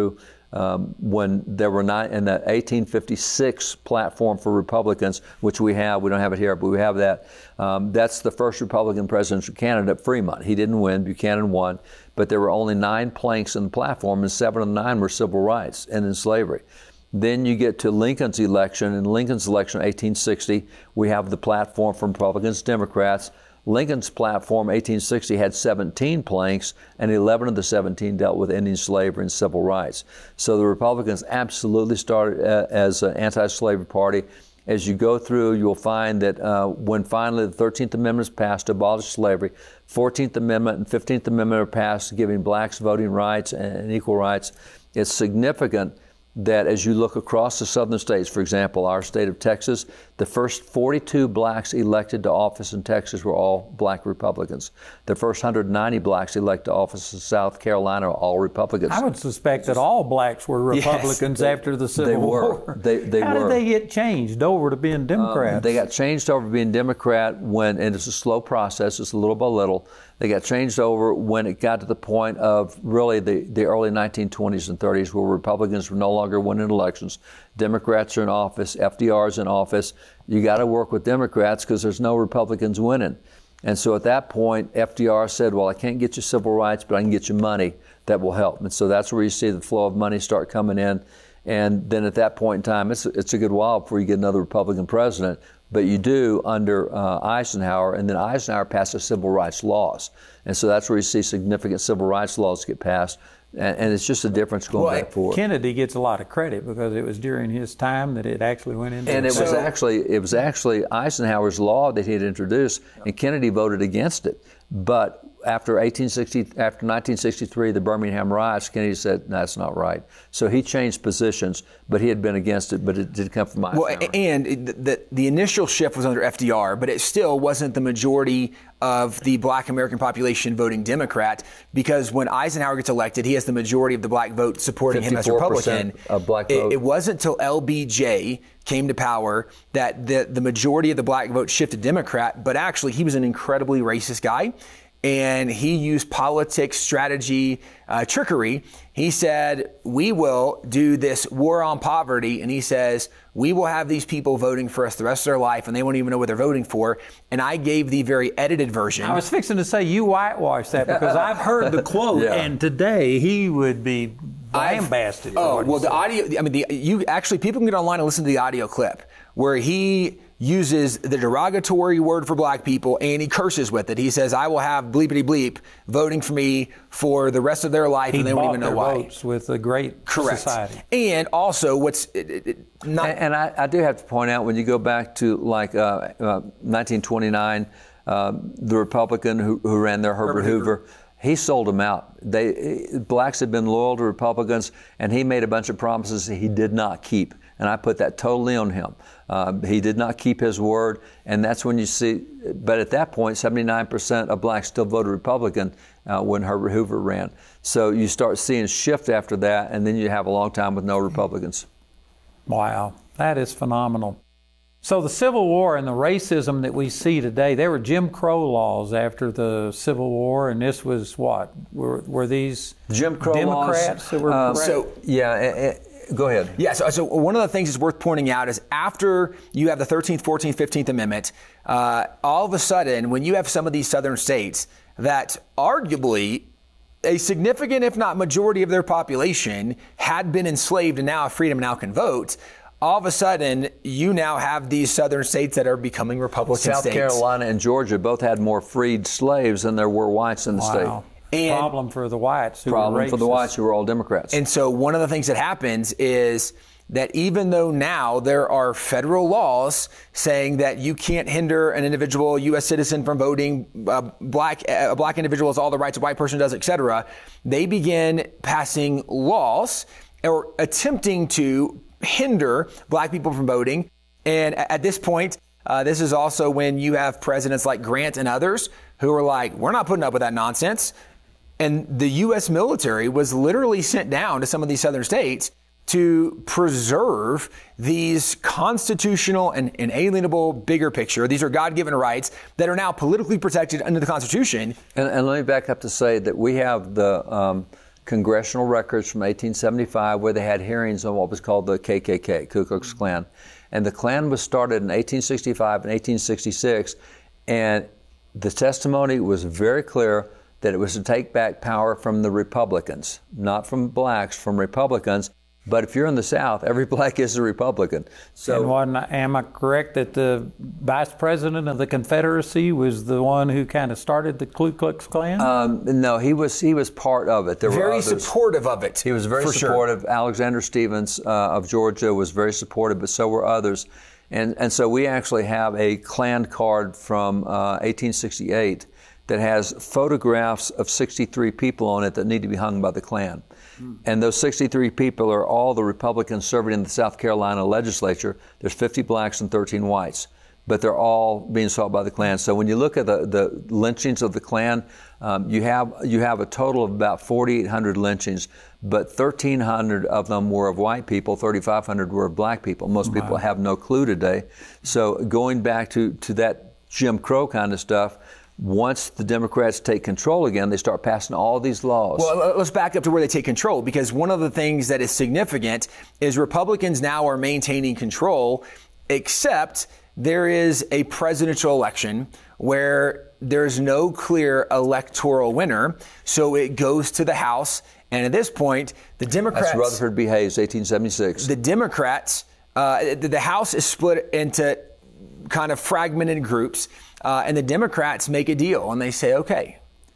Um, when there were nine in the eighteen fifty-six platform for Republicans, which we have, we don't have it here, but we have that. Um, that's the first Republican presidential candidate, Fremont. He didn't win, Buchanan won, but there were only nine planks in the platform, and seven of the nine were civil rights and in slavery. Then you get to Lincoln's election. In Lincoln's election, eighteen sixty, we have the platform from Republicans, Democrats. Lincoln's platform, eighteen sixty, had seventeen planks, and eleven of the seventeen dealt with ending slavery and civil rights. So the Republicans absolutely started uh, as an anti-slavery party. As you go through, you'll find that uh, when finally the thirteenth Amendment is passed to abolish slavery, fourteenth Amendment and fifteenth Amendment are passed giving blacks voting rights and equal rights. It's significant that as you look across the southern states, for example, our state of Texas, the first forty-two blacks elected to office in Texas were all black Republicans. The first one hundred ninety blacks elected to office in South Carolina are all Republicans. I would suspect that all blacks were Republicans yes, they, after the Civil they were. War. They, they How were. did they get changed over to being Democrats? Um, they got changed over to being Democrat when, and it's a slow process, it's a little by little. They got changed over when it got to the point of really the, the early nineteen twenties and thirties where Republicans were no longer winning elections. Democrats are in office, F D R is in office. You got to work with Democrats because there's no Republicans winning. And so at that point, F D R said, well, I can't get you civil rights, but I can get you money that will help. And so that's where you see the flow of money start coming in. And then at that point in time, it's, it's a good while before you get another Republican president. But you do under uh, Eisenhower, and then Eisenhower passes civil rights laws. And so that's where you see significant civil rights laws get passed. And, and it's just a difference going well, back forward. Kennedy gets a lot of credit because it was during his time that it actually went into And it effect. was actually it was actually Eisenhower's law that he had introduced, and Kennedy voted against it. But after eighteen sixty, after nineteen sixty-three, the Birmingham riots, Kennedy said, no, that's not right. So he changed positions, but he had been against it, but it did come from Eisenhower. Well, and the, the initial shift was under F D R, but it still wasn't the majority of the black American population voting Democrat, because when Eisenhower gets elected, he has the majority of the black vote supporting him as Republican. Of black it, vote. it wasn't until L B J came to power that the, the majority of the black vote shifted Democrat, but actually he was an incredibly racist guy. And he used politics, strategy, uh, trickery. He said, we will do this war on poverty. And he says, we will have these people voting for us the rest of their life, and they won't even know what they're voting for. And I gave the very edited version. I was fixing to say you whitewashed that because I've heard the quote, Yeah. and today he would be lambasted. Oh, well, the audio, I mean, the, you actually, people can get online and listen to the audio clip where he uses the derogatory word for black people and he curses with it. He says, I will have bleepity bleep voting for me for the rest of their life, he and they won't even know their why. Votes with a great Correct. society. And also, what's it, it, it, not. And, and I, I do have to point out, when you go back to like uh, uh, nineteen twenty-nine, uh, the Republican who, who ran there, Herbert, Herbert Hoover, Hoover. he sold them out. They blacks had been loyal to Republicans, and he made a bunch of promises he did not keep. And I put that totally on him. Uh, he did not keep his word, and that's when you see. But at that point, seventy-nine percent of blacks still voted Republican uh, when Herbert Hoover ran. So you start seeing shift after that, and then you have a long time with no Republicans. Wow, that is phenomenal. So the Civil War and the racism that we see today, there were Jim Crow laws after the Civil War, and this was what? Were, were these Jim Crow Democrats laws, that were uh, correct? So, yeah, uh, uh, go ahead. Yeah, so, so one of the things that's worth pointing out is after you have the thirteenth, fourteenth, fifteenth Amendment, uh, all of a sudden, when you have some of these southern states that arguably a significant, if not majority of their population had been enslaved and now have freedom and now can vote, all of a sudden, you now have these southern states that are becoming Republican South states. Carolina and Georgia both had more freed slaves than there were whites in the Wow. state. And problem for the whites. Who Problem were for the racist. whites who were all Democrats. And so one of the things that happens is that even though now there are federal laws saying that you can't hinder an individual U S citizen from voting, uh, black a black individual has all the rights a white person does, et cetera, they begin passing laws or attempting to hinder black people from voting. And at this point, uh, this is also when you have presidents like Grant and others who are like, we're not putting up with that nonsense. And the U S military was literally sent down to some of these southern states to preserve these constitutional and inalienable bigger picture. These are God-given rights that are now politically protected under the Constitution. And, and let me back up to say that we have the um, congressional records from eighteen seventy-five where they had hearings on what was called the K K K, Ku Klux Klan. And the Klan was started in eighteen sixty-five and eighteen sixty-six, and the testimony was very clear that it was to take back power from the Republicans, not from blacks, from Republicans. But if you're in the South, every black is a Republican. So, and wasn't, am I correct that the vice president of the Confederacy was the one who kind of started the Ku Klux Klan? Um, no, he was he was part of it. There very were others. supportive of it. He was very supportive. Sure. Alexander Stephens uh, of Georgia was very supportive, but so were others. And and so we actually have a Klan card from uh, eighteen sixty-eight that has photographs of sixty-three people on it that need to be hung by the Klan. And those sixty-three people are all the Republicans serving in the South Carolina legislature. There's fifty blacks and thirteen whites, but they're all being sought by the Klan. So when you look at the, the lynchings of the Klan, um, you have you have a total of about forty-eight hundred lynchings, but thirteen hundred of them were of white people, thirty-five hundred were of black people. Most wow. people have no clue today. So going back to, to that Jim Crow kind of stuff, once the Democrats take control again, they start passing all these laws. Well, let's back up to where they take control, because one of the things that is significant is Republicans now are maintaining control, except there is a presidential election where there's no clear electoral winner, so it goes to the House, and at this point, the Democrats... That's Rutherford B. Hayes, eighteen seventy-six. The Democrats, uh, the House is split into kind of fragmented groups, Uh, and the Democrats make a deal, and they say, okay,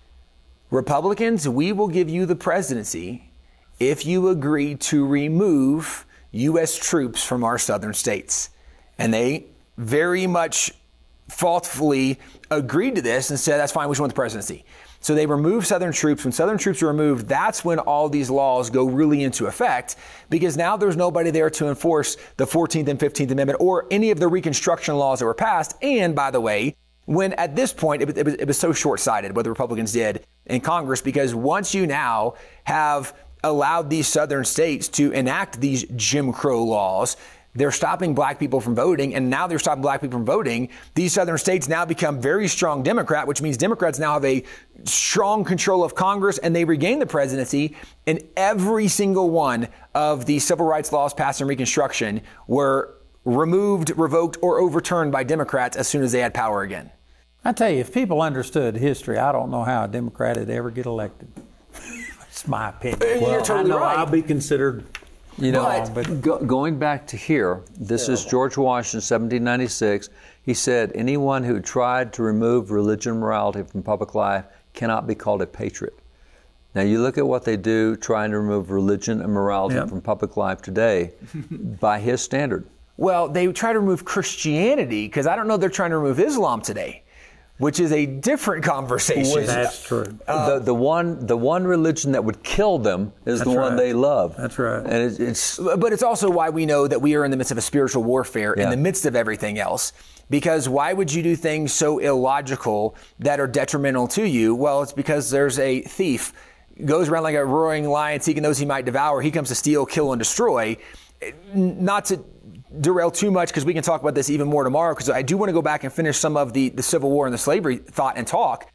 Republicans, we will give you the presidency if you agree to remove U S troops from our southern states. And they very much thoughtfully agreed to this and said, that's fine, we just want the presidency. So they remove Southern troops. When Southern troops are removed, that's when all these laws go really into effect, because now there's nobody there to enforce the fourteenth and fifteenth Amendment or any of the Reconstruction laws that were passed. And by the way, when at this point, it was, it was, it was so short-sighted what the Republicans did in Congress, because once you now have allowed these southern states to enact these Jim Crow laws, they're stopping black people from voting, and now they're stopping black people from voting. These southern states now become very strong Democrat, which means Democrats now have a strong control of Congress, and they regain the presidency. And every single one of the civil rights laws passed in Reconstruction were removed, revoked, or overturned by Democrats as soon as they had power again. I tell you, if people understood history, I don't know how a Democrat would ever get elected. It's my opinion. Well, You're totally I know right. I'll be considered. You know, wrong, but go, going back to here, this is George Washington, seventeen ninety-six. He said, anyone who tried to remove religion and morality from public life cannot be called a patriot. Now, you look at what they do trying to remove religion and morality yep. from public life today by his standard. Well, they try to remove Christianity, because I don't know they're trying to remove Islam today, which is a different conversation. That's true. Uh, the the one the one religion that would kill them is the one right. they love. That's right. And it's, it's but it's also why we know that we are in the midst of a spiritual warfare yeah. in the midst of everything else. Because why would you do things so illogical that are detrimental to you? Well, it's because there's a thief goes around like a roaring lion seeking those he might devour. He comes to steal, kill, and destroy. Not to derail too much, because we can talk about this even more tomorrow, because I do want to go back and finish some of the, the Civil War and the slavery thought and talk.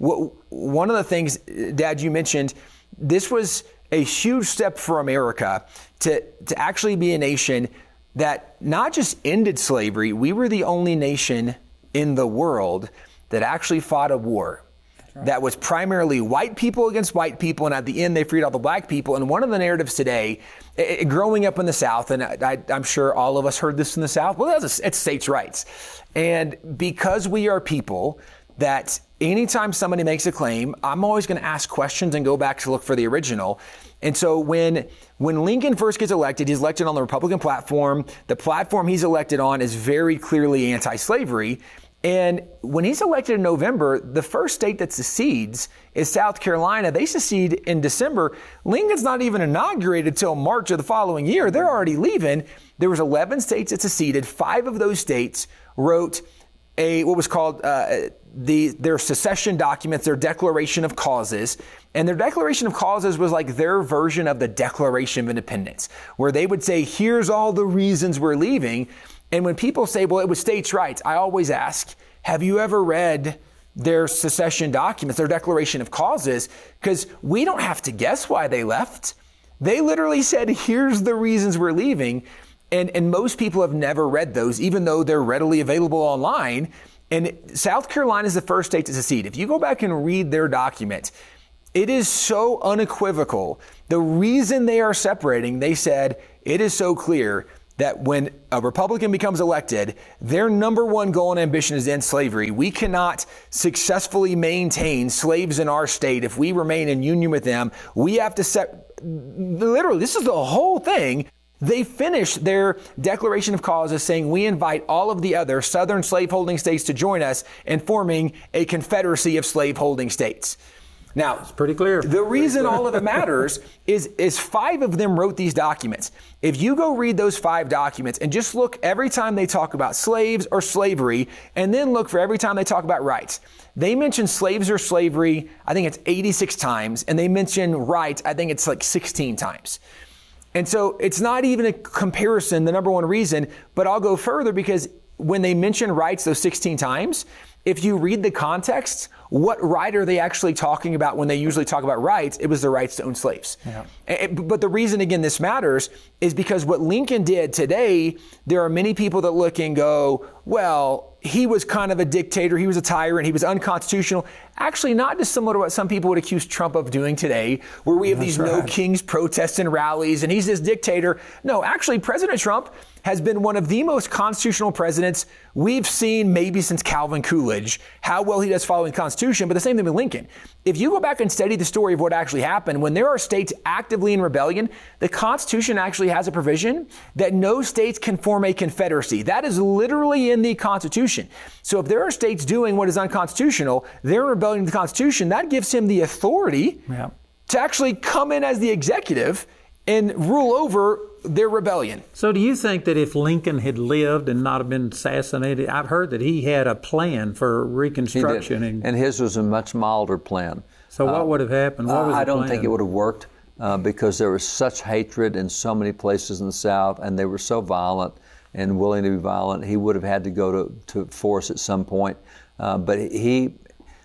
One of the things, Dad, you mentioned, this was a huge step for America to, to actually be a nation that not just ended slavery, we were the only nation in the world that actually fought a war. Right. That was primarily white people against white people, and at the end they freed all the black people. And one of the narratives today, it, it, growing up in the South, and I, I'm sure all of us heard this in the South, well, that's a, it's states' rights. And because we are people that anytime somebody makes a claim, I'm always going to ask questions and go back to look for the original. And so when when Lincoln first gets elected, he's elected on the Republican platform. The platform he's elected on is very clearly anti-slavery. And when he's elected in November, the first state that secedes is South Carolina. They secede in December. Lincoln's not even inaugurated until March of the following year. They're already leaving. There was eleven states that seceded. Five of those states wrote a what was called uh, the their secession documents, their Declaration of Causes. And their Declaration of Causes was like their version of the Declaration of Independence, where they would say, here's all the reasons we're leaving. And when people say, well, it was states' rights, I always ask, have you ever read their secession documents, their declaration of causes, because we don't have to guess why they left. They literally said, here's the reasons we're leaving. And, and most people have never read those, even though they're readily available online. And South Carolina is the first state to secede. If you go back and read their document, it is so unequivocal. The reason they are separating, they said, it is so clear that when a Republican becomes elected, their number one goal and ambition is to end slavery. We cannot successfully maintain slaves in our state if we remain in union with them. We have to set, literally, this is the whole thing. They finished their declaration of causes saying, we invite all of the other southern slaveholding states to join us in forming a confederacy of slaveholding states. Now, it's pretty clear. The reason all of it matters is, is five of them wrote these documents. If you go read those five documents and just look every time they talk about slaves or slavery, and then look for every time they talk about rights. They mention slaves or slavery, I think it's eighty-six times, and they mention rights, I think it's like sixteen times. And so it's not even a comparison, the number one reason, but I'll go further because when they mention rights those sixteen times, if you read the context, what right are they actually talking about when they usually talk about rights? It was the rights to own slaves. Yeah. And, but the reason, again, this matters is because what Lincoln did today, there are many people that look and go, well, he was kind of a dictator, he was a tyrant, he was unconstitutional. Actually, not dissimilar to what some people would accuse Trump of doing today, where we have That's these right. no kings protests and rallies, and he's this dictator. No, actually, President Trump has been one of the most constitutional presidents we've seen maybe since Calvin Coolidge, how well he does following the Constitution, but the same thing with Lincoln. If you go back and study the story of what actually happened, when there are states actively in rebellion, the Constitution actually has a provision that no states can form a confederacy. That is literally in the Constitution. So if there are states doing what is unconstitutional, they're in rebellion to the Constitution, that gives him the authority yeah. to actually come in as the executive and rule over their rebellion. So do you think that if Lincoln had lived and not have been assassinated, I've heard that he had a plan for Reconstruction. He did. And, and his was a much milder plan. So what uh, would have happened? What was I the don't plan? think it would have worked uh, because there was such hatred in so many places in the South, and they were so violent and willing to be violent. He would have had to go to, to force at some point. Uh, but he,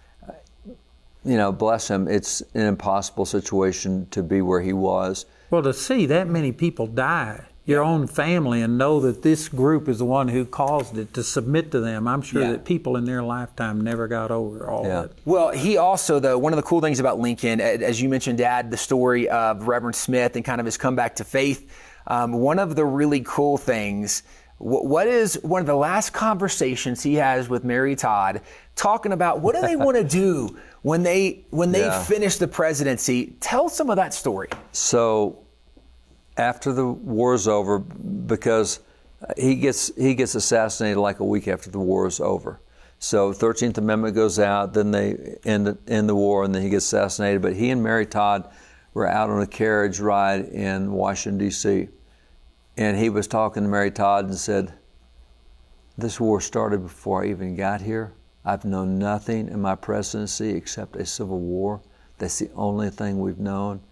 you know, bless him, it's an impossible situation to be where he was. Well, to see that many people die, your own family, and know that this group is the one who caused it, to submit to them, I'm sure yeah. that people in their lifetime never got over all yeah. of it. Well, he also, though, one of the cool things about Lincoln, as you mentioned, Dad, the story of Reverend Smith and kind of his comeback to faith, um, one of the really cool things, what is one of the last conversations he has with Mary Todd, talking about what do they want to do when they when they yeah. finish the presidency? Tell some of that story. So after the war is over, because he gets he gets assassinated like a week after the war is over. So thirteenth Amendment goes out, then they end, end the war, and then he gets assassinated. But he and Mary Todd were out on a carriage ride in Washington, D C, and he was talking to Mary Todd and said, this war started before I even got here. I've known nothing in my presidency except a civil war. That's the only thing we've known.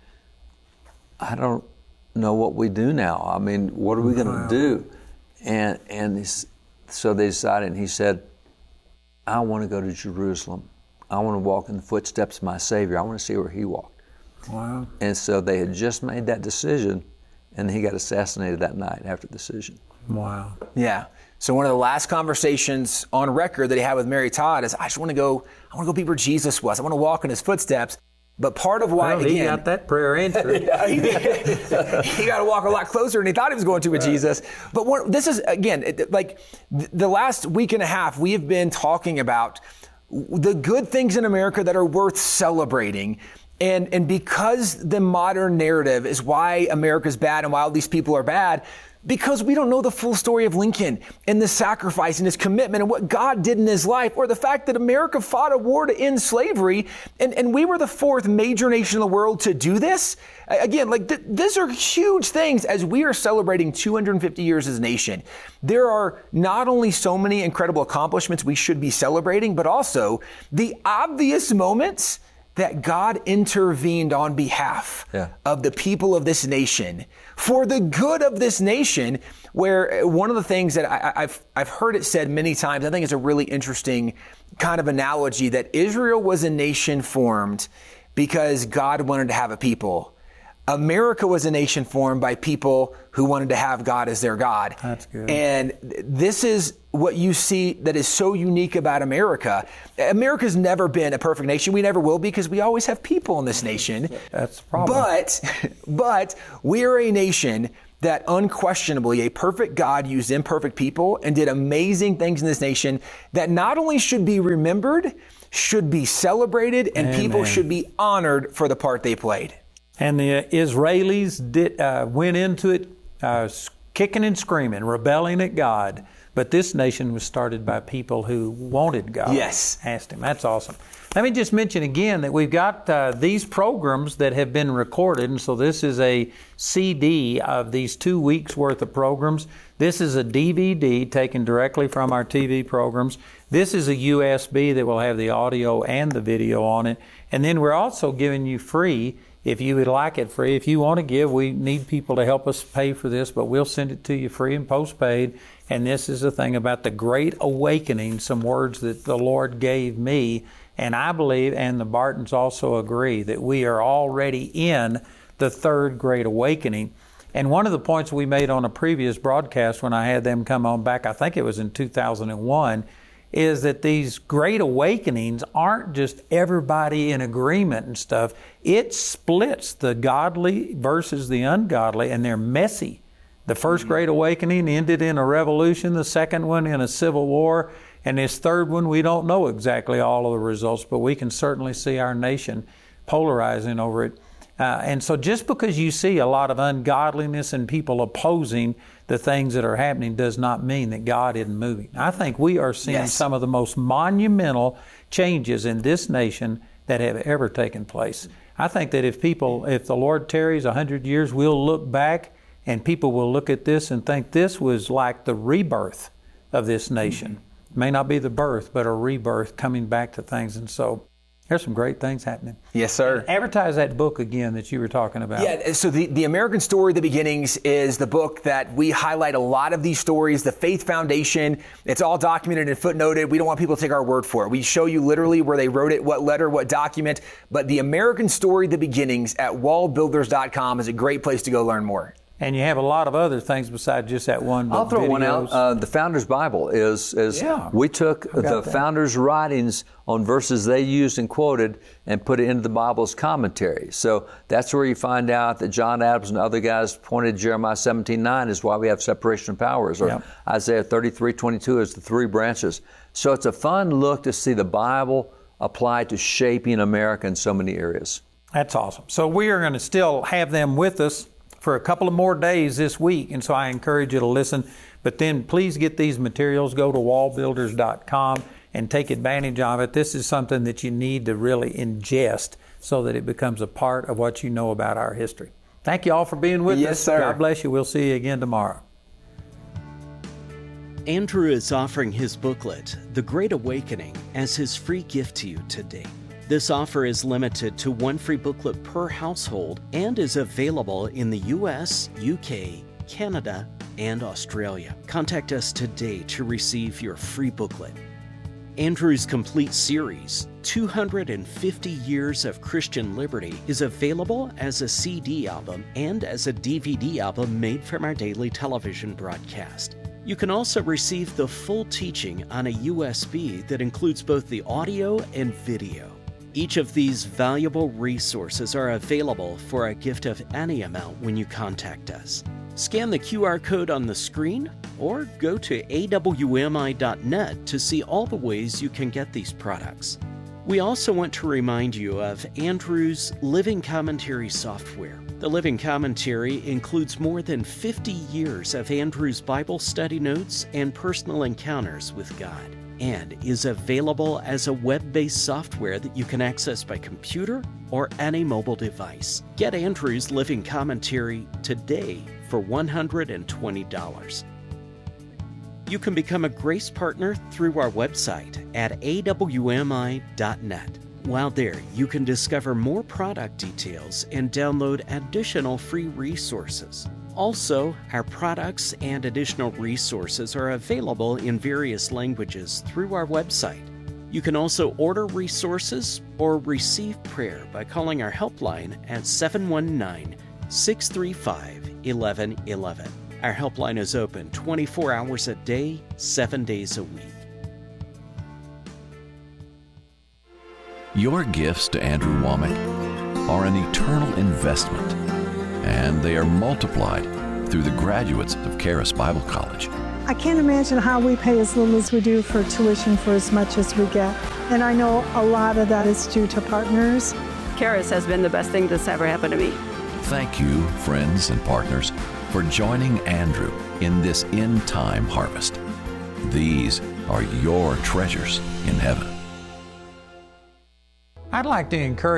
I don't know what we do now. I mean, what are we going to wow. do? And and so they decided, and he said, I want to go to Jerusalem. I want to walk in the footsteps of my Savior. I want to see where he walked. Wow. And so they had just made that decision, and he got assassinated that night after the decision. Wow. Yeah. So one of the last conversations on record that he had with Mary Todd is, I just want to go, I want to go be where Jesus was. I want to walk in his footsteps. But part of why, well, he again, got that prayer answered. yeah, he, he got to walk a lot closer than he thought he was going to with right. Jesus. But what, this is, again, it, like the last week and a half, we have been talking about the good things in America that are worth celebrating. And, and because the modern narrative is why America's bad and why all these people are bad, because we don't know the full story of Lincoln and the sacrifice and his commitment and what God did in his life, or the fact that America fought a war to end slavery, and, and we were the fourth major nation in the world to do this. Again, like th- these are huge things as we are celebrating two hundred fifty years as a nation. There are not only so many incredible accomplishments we should be celebrating, but also the obvious moments that God intervened on behalf yeah. of the people of this nation for the good of this nation, where one of the things that I, I've, I've heard it said many times, I think it's a really interesting kind of analogy, that Israel was a nation formed because God wanted to have a people. America was a nation formed by people who wanted to have God as their God. That's good. And this is what you see that is so unique about America. America's never been a perfect nation. We never will, because we always have people in this nation. That's the problem. But, but we're a nation that unquestionably a perfect God used imperfect people and did amazing things in this nation that not only should be remembered, should be celebrated, and Amen. People should be honored for the part they played. And the Israelis did, uh, went into it uh, kicking and screaming, rebelling at God. But this nation was started by people who wanted God. Yes. Asked Him. That's awesome. Let me just mention again that we've got uh, these programs that have been recorded. And so this is a C D of these two weeks worth of programs. This is a D V D taken directly from our T V programs. This is a U S B that will have the audio and the video on it. And then we're also giving you free, if you would like it free. If you want to give, we need people to help us pay for this, but we'll send it to you free and postpaid. And this is the thing about the Great Awakening, some words that the Lord gave me. And I believe, and the Bartons also agree, that we are already in the third Great Awakening. And one of the points we made on a previous broadcast when I had them come on back, I think it was in two thousand one, is that these great awakenings aren't just everybody in agreement and stuff. It splits the godly versus the ungodly, and they're messy. The first great awakening ended in a revolution, the second one in a civil war, and this third one, we don't know exactly all of the results, but we can certainly see our nation polarizing over it. Uh, and so just because you see a lot of ungodliness and people opposing the things that are happening does not mean that God isn't moving. I think we are seeing Yes. some of the most monumental changes in this nation that have ever taken place. I think that if people, if the Lord tarries a hundred years, we'll look back and people will look at this and think this was like the rebirth of this nation. It may not be the birth, but a rebirth coming back to things. And so there's some great things happening. Yes, sir. Advertise that book again that you were talking about. Yeah, so the, the American Story, The Beginnings, is the book that we highlight a lot of these stories, the Faith Foundation. It's all documented and footnoted. We don't want people to take our word for it. We show you literally where they wrote it, what letter, what document. But the American Story, The Beginnings at wall builders dot com is a great place to go learn more. And you have a lot of other things besides just that one book. I'll throw videos. one out. Uh, the Founders Bible is, is Yeah, we took the that. Founders' writings on verses they used and quoted and put it into the Bible's commentary. So that's where you find out that John Adams and other guys pointed Jeremiah seventeen nine is why we have separation of powers, or Yep. Isaiah thirty-three twenty-two is the three branches. So it's a fun look to see the Bible applied to shaping America in so many areas. That's awesome. So we are going to still have them with us for a couple of more days this week, and so I encourage you to listen. But then please get these materials, go to wall builders dot com and take advantage of it. This is something that you need to really ingest so that it becomes a part of what you know about our history. Thank you all for being with Yes, us. sir. God bless you. We'll see you again tomorrow. Andrew is offering his booklet, The Great Awakening, as his free gift to you today. This offer is limited to one free booklet per household and is available in the U S, U K, Canada, and Australia. Contact us today to receive your free booklet. Andrew's complete series, two hundred fifty Years of Christian Liberty, is available as a C D album and as a D V D album made from our daily television broadcast. You can also receive the full teaching on a U S B that includes both the audio and video. Each of these valuable resources are available for a gift of any amount when you contact us. Scan the Q R code on the screen or go to A W M I dot net to see all the ways you can get these products. We also want to remind you of Andrew's Living Commentary software. The Living Commentary includes more than fifty years of Andrew's Bible study notes and personal encounters with God, and is available as a web-based software that you can access by computer or any mobile device. Get Andrew's Living Commentary today for one hundred twenty dollars. You can become a Grace Partner through our website at A W M I dot net. While there, you can discover more product details and download additional free resources. Also, our products and additional resources are available in various languages through our website. You can also order resources or receive prayer by calling our helpline at seven one nine, six three five, one one one one. Our helpline is open twenty-four hours a day, seven days a week. Your gifts to Andrew Wommack are an eternal investment, and they are multiplied through the graduates of Charis Bible College. I can't imagine how we pay as little as we do for tuition for as much as we get. And I know a lot of that is due to partners. Charis has been the best thing that's ever happened to me. Thank you, friends and partners, for joining Andrew in this end-time harvest. These are your treasures in heaven. I'd like to encourage